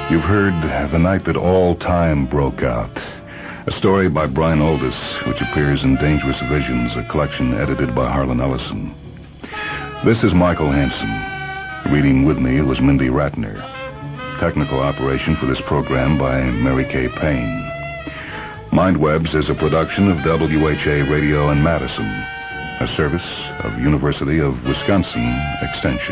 You've heard The Night That All Time Broke Out, a story by Brian Aldiss, which appears in Dangerous Visions, a collection edited by Harlan Ellison. This is Michael Hansen. Reading with me was Mindy Ratner. Technical operation for this program by Mary Kay Payne. Mindwebs is a production of WHA Radio in Madison, a service of University of Wisconsin Extension.